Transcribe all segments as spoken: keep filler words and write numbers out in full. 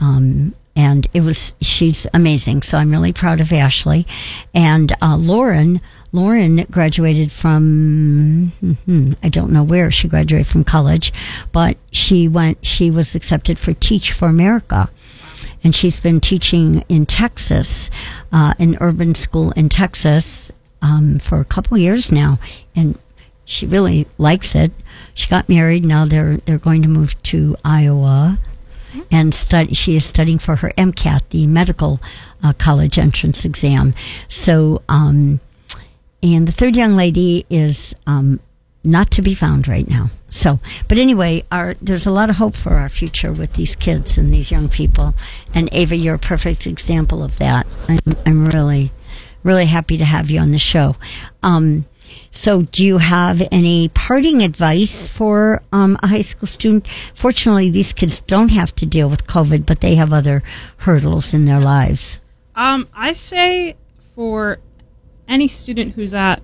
Um, and it was, she's amazing. So I'm really proud of Ashley. And, uh, Lauren, Lauren graduated from, hmm, I don't know where she graduated from college, but she went, she was accepted for Teach for America. And she's been teaching in Texas, uh, an urban school in Texas, um, for a couple years now. And she really likes it. She got married. Now they're, they're going to move to Iowa. And study, she is studying for her MCAT, the medical uh, college entrance exam. So, um, and the third young lady is um, not to be found right now. So, but anyway, our, there's a lot of hope for our future with these kids and these young people. And Ava, you're a perfect example of that. I'm, I'm really, really happy to have you on the show. Um, So do you have any parting advice for um, a high school student? Fortunately, these kids don't have to deal with COVID, but they have other hurdles in their lives. Um, I say for any student who's at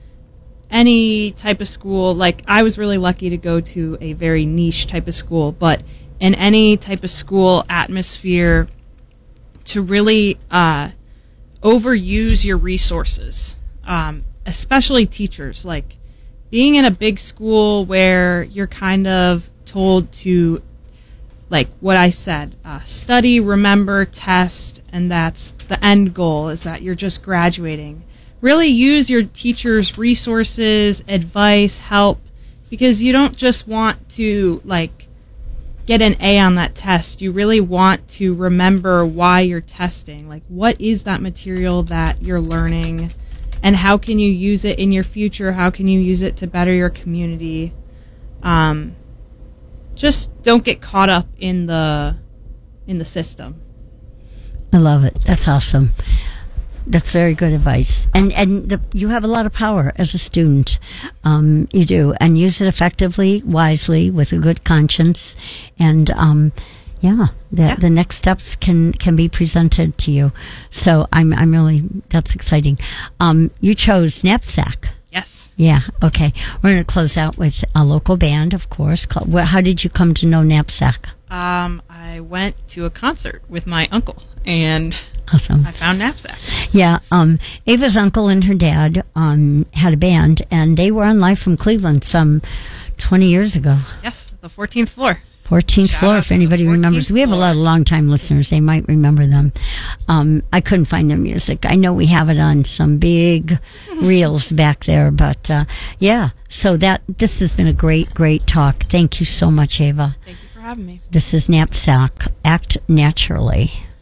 any type of school, like I was really lucky to go to a very niche type of school, but in any type of school atmosphere, to really uh, overuse your resources. Um, especially teachers, like being in a big school where you're kind of told to, like what I said, uh, study, remember, test, and that's the end goal, is that you're just graduating. Really use your teacher's resources, advice, help, because you don't just want to, like, get an A on that test. You really want to remember why you're testing. Like, what is that material that you're learning? And how can you use it in your future? How can you use it to better your community? Um, just don't get caught up in the in the system. I love it. That's awesome. That's very good advice. And and the, you have a lot of power as a student. Um, you do, and use it effectively, wisely, with a good conscience, and um, yeah, the yeah. the next steps can, can be presented to you. So I'm I'm really, that's exciting. Um, you chose Knapsack. Yes. Yeah. Okay. We're going to close out with a local band, of course. How did you come to know Knapsack? Um, I went to a concert with my uncle, and awesome. I found Knapsack. Yeah. Um, Ava's uncle and her dad um had a band, and they were on Live from Cleveland some twenty years ago. Yes, the fourteenth floor. fourteenth Shout floor, if anybody remembers. We have a lot of long-time listeners. They might remember them. Um, I couldn't find their music. I know we have it on some big reels back there, but uh, yeah. So that this has been a great, great talk. Thank you so much, Ava. Thank you for having me. This is Knapsack. Act Naturally.